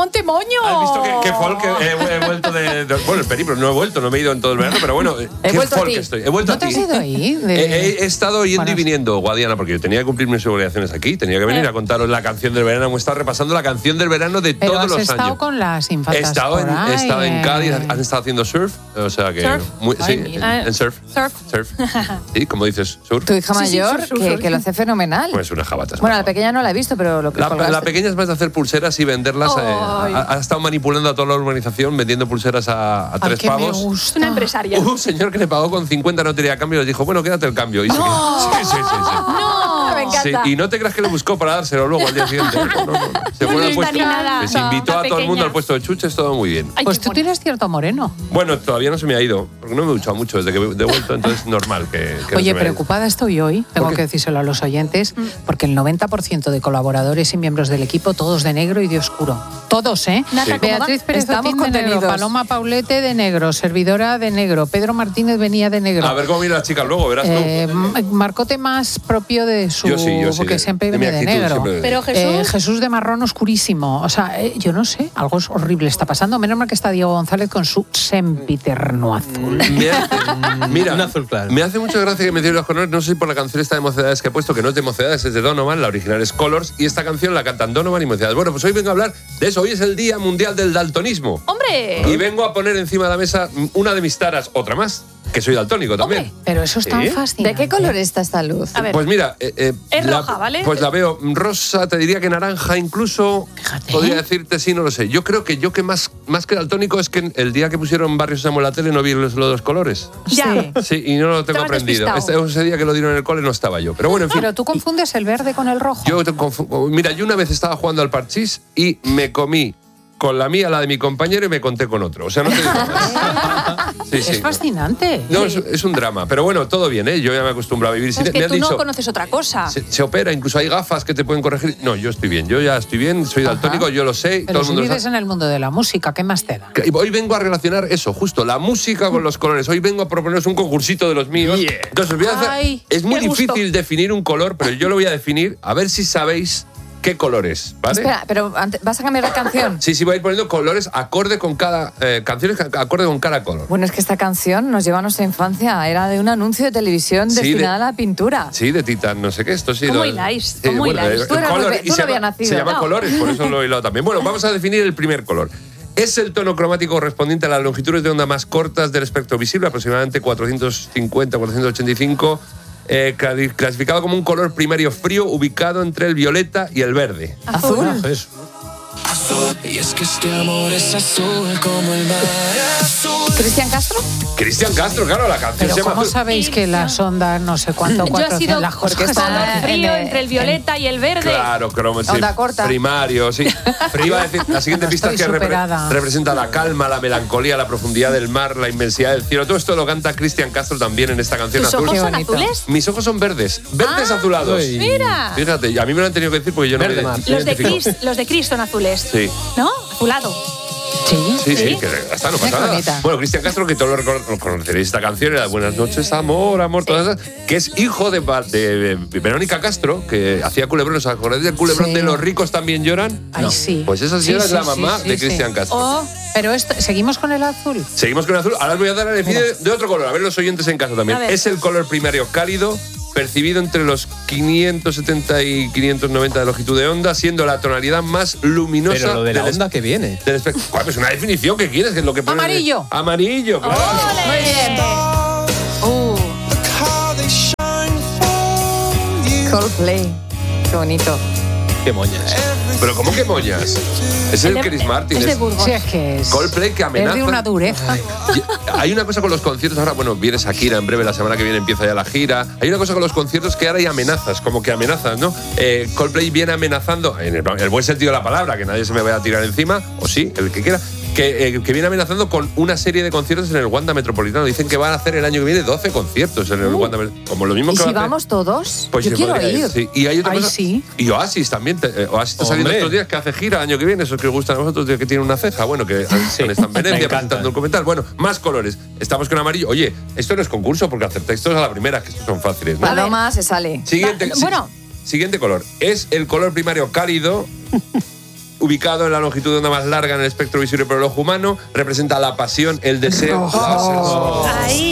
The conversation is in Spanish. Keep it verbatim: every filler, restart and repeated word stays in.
Montemoño! ¿Has visto qué, qué folk? He, he vuelto de, de... Bueno, el periplo, no he vuelto, no me he ido en todo el verano, pero bueno, he qué vuelto folk a ti. estoy. He vuelto ¿No a te ti. has ido ahí? De... He, he estado yendo bueno, y viniendo, Guadiana, porque yo tenía que cumplir mis obligaciones aquí, tenía que venir eh. a contaros la canción del verano. Hemos estado repasando la canción del verano de Pero todos has los estado años. con las He infantas estado, en, por ahí, he estado en Cádiz, eh. han estado haciendo surf, o sea que... ¿Surf? Muy, Ay, sí, mira. en, en surf. Surf. Surf. Sí, como dices, surf. Tu hija Sí, sí, mayor, sur, sur, que, sur. que lo hace fenomenal. Pues una jabata. Bueno, la pequeña no la he visto, pero lo que La, colgaste. la pequeña es más de hacer pulseras y venderlas. eh, Ay. ha, ha estado manipulando a toda la urbanización vendiendo pulseras a, a Ay, tres que me pavos. gusta. Es una empresaria. Hubo un señor que le pagó con cincuenta, no tenía cambio y le dijo, bueno, quédate el cambio. Y se quedó. Sí, sí, sí, sí. ¡No! Me Sí, encanta. y no te creas que le buscó para dárselo luego al día siguiente. No, no, no. Se Muy fue al lista puesto. ni nada. Les invitó La a todo el mundo pequeña. al puesto de chuches, todo muy bien. Ay, Pues qué tú bonito. tienes cierto moreno. Bueno, todavía no se me ha ido, porque no me he duchado mucho desde que he devuelto, entonces normal que, que no se Oye, me haya ido. preocupada estoy hoy, tengo que decírselo a los oyentes, porque el noventa por ciento de colaboradores y miembros del equipo, todos de negro y de oscuro. Todos, ¿eh? Nata, Sí. ¿cómo va? Beatriz Pérez Estamos Otín de negro, contenidos. Paloma Paulete de negro, servidora de negro, Pedro Martínez venía de negro. A ver cómo vienen las chicas luego, verás tú. Eh, M- Marcote más propio de su... Yo sí, yo sí, porque de- siempre de mi viene de actitud, negro. siempre de- Pero Jesús... Eh, Jesús de marrón oscurísimo. O sea, eh, yo no sé, algo es horrible está pasando. Menos mal que está Diego González con su sempiterno azul. Me hace, mira, Un azul claro. me hace mucha gracia que me los colores. No sé si por la canción esta de Mocedades que he puesto, que no es de Mocedades, es de Donovan, la original es Colors, y esta canción la cantan Donovan y Mocedades. Bueno, pues hoy vengo a hablar de eso. Hoy es el Día Mundial del Daltonismo. ¡Hombre! Y vengo a poner encima de la mesa una de mis taras, otra más, que soy daltónico también. Hombre. Pero eso es tan ¿Sí? fascinante. ¿De qué color está esta luz? A ver. Pues mira, eh, eh, Es la- roja, ¿vale? Pues la veo rosa, te diría que naranja, incluso. Fíjate. Podría decirte, sí, no lo sé. Yo creo que yo que más, más que daltónico es que el día que pusieron Barrio Sésamo en la tele no vi los, los dos colores. Ya. Sí, y no lo tengo Estabas aprendido. despistado. Este, ese día que lo dieron en el cole no estaba yo. Pero bueno, en fin. Pero tú confundes el verde con el rojo. Yo te confu- Mira, yo una vez estaba jugando al parchís y me comí con la mía, la de mi compañero, y me conté con otro. O sea, no te digo más. Sí, sí. Es fascinante. No, es, es un drama. Pero bueno, todo bien, ¿eh? Yo ya me acostumbro a vivir sin. Es que me han tú dicho, no conoces otra cosa. se, se opera, incluso hay gafas que te pueden corregir. No, yo estoy bien, yo ya estoy bien, soy daltónico, yo lo sé, Pero todo el si mundo lo vives sabe. en el mundo de la música, ¿qué más te da? Y hoy vengo a relacionar eso, justo, la música con los colores. Hoy vengo a proponeros un concursito de los míos. Yeah. Entonces, os voy a hacer- Ay, es muy qué gusto. difícil definir un color, pero yo lo voy a definir, a ver si sabéis qué color es, ¿vale? Espera, pero antes- ¿vas a cambiar de canción? Sí, sí, voy a ir poniendo colores acorde con cada. Eh, canciones que- acorde con cada color. Bueno, es que esta canción nos lleva a nuestra infancia. Era de un anuncio de televisión Sí, destinada de- a la pintura. Sí, de Titan, no sé qué. Esto sí. ¿Cómo lo- hiláis? Sí, ¿Cómo bueno, hiláis? eh, Tú eras color, muy- y tú se no habías llama- nacido. Se llama No. colores, por eso lo he hilado también. Bueno, vamos a definir el primer color. Es el tono cromático correspondiente a las longitudes de onda más cortas del espectro visible, aproximadamente cuatrocientos cincuenta, cuatrocientos ochenta y cinco, eh, cali- clasificado como un color primario frío ubicado entre el violeta y el verde. Azul. Eso. Y es que este amor es azul como el mar azul. ¿Cristian Castro? Cristian Castro, claro, la canción Pero se llama ¿cómo Azul. sabéis que las ondas no sé cuánto, Yo he sido cuatrocientos, las porque cosas? está- color frío en- entre el violeta y el verde. Claro, cromo, sí. Onda corta. Primario, sí. Iba a decir, la siguiente No pista es estoy que repre- superada. representa la calma, la melancolía, la profundidad del mar, la inmensidad del cielo. Todo esto lo canta Cristian Castro también en esta canción ¿Tus azul. ojos Qué son bonito. azules? Mis ojos son verdes, verdes Ah, azulados. uy. Mira. Fíjate, y a mí me lo han tenido que decir porque yo no Verde me mar. Los de, identifico. Chris, los de Chris son azules. Sí. ¿No? Azulado. Sí. Sí, sí, ¿Sí? que ya está, no Qué pasa nada. bonita. Bueno, Cristian Castro, que todos lo, recor- lo conoceréis, esta canción era Buenas noches, amor, amor, todas esas, que es hijo de, Ba- de, de Verónica Castro, que hacía culebrón. ¿Os acordáis del culebrón Sí. de Los ricos también lloran? Ay, sí. Pues esa Sí, señora sí, es la sí, mamá sí, de sí. Cristian Castro. Oh, pero esto, seguimos con el azul. Seguimos con el azul. Ahora os voy a dar a elegir de, de otro color. A ver los oyentes en casa también. A ver. Es el color primario cálido, percibido entre los quinientos setenta y quinientos noventa de longitud de onda, siendo la tonalidad más luminosa Pero lo de la del onda que viene. del espectro. ¿Cuál es una definición que quieres? Que es lo que pone- Amarillo. Amarillo, claro. Muy bien. Uh, How they shine for you. Coldplay. Qué bonito. Qué moñas. Pero ¿cómo que moñas? Es el de- Chris Martin. Es de es- Burgos. sí, es que es. Coldplay que amenaza. Es de una dureza. Y hay una cosa con los conciertos, ahora, bueno, viene Shakira en breve, la semana que viene empieza ya la gira. Hay una cosa con los conciertos que ahora hay amenazas, como que amenazas, ¿no? Eh, Coldplay viene amenazando, en el, el buen sentido de la palabra, que nadie se me vaya a tirar encima, o sí, el que quiera, que, eh, que viene amenazando con una serie de conciertos en el Wanda Metropolitano. Dicen que van a hacer el año que viene doce conciertos en el Wanda Metropolitano. Como lo mismo ¿Y que va si a hacer- vamos todos? Pues Yo se quiero podría ir. sí. Y hay otra Ay, cosa. sí. Y Oasis también. te- eh, Oasis está saliendo Hombre. estos días que hace gira el año que viene. Esos que os gustan a vosotros, que tiene una ceja. Bueno, que están en Me Venecia encanta. presentando el documental. Bueno, más colores. Estamos con amarillo. Oye, esto no es concurso porque acertáis todos a la primera, que estos son fáciles, ¿no? Paloma se sale. Siguiente, Va- bueno. si- siguiente color. Es el color primario cálido. ubicado en la longitud de onda más larga en el espectro visible por el ojo humano, representa la pasión, el deseo, la obsesión. Ahí.